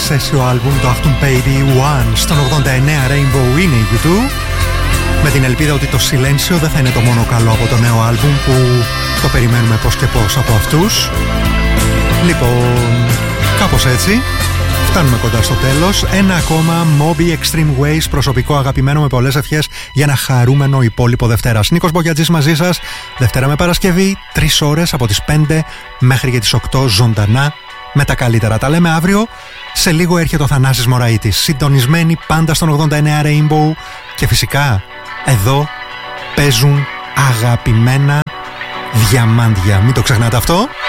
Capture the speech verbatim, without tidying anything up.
εξαίσιο άλμπουμ, το Achtung Baby One. Στον ογδόντα εννέα Rainbow είναι η γιου τού, με την ελπίδα ότι το Silencio δεν θα είναι το μόνο καλό από το νέο άλμπουμ που το περιμένουμε πώς και πώς από αυτούς. Λοιπόν, κάπως έτσι φτάνουμε κοντά στο τέλος. Ένα ακόμα Moby Extreme Ways, προσωπικό αγαπημένο με πολλές ευχές για ένα χαρούμενο υπόλοιπο Δευτέρας. Νίκος Μπογιατζής μαζί σας, Δευτέρα με Παρασκευή, τρεις ώρες από τις πέντε μέχρι και τις οκτώ ζωντανά με τα καλύτερα. Τα λέμε αύριο. Σε λίγο έρχεται ο Θανάσης Μωραΐτης. Συντονισμένοι πάντα στον ογδόντα εννέα Rainbow. Και φυσικά εδώ παίζουν αγαπημένα διαμάντια. Μην το ξεχνάτε αυτό.